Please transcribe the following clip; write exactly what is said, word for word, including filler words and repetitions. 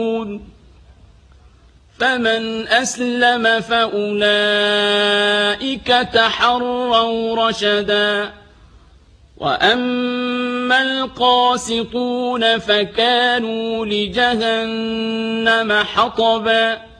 فمن أسلم فأولئك تحروا رشدا وأما القاسطون فكانوا لجهنم حطبا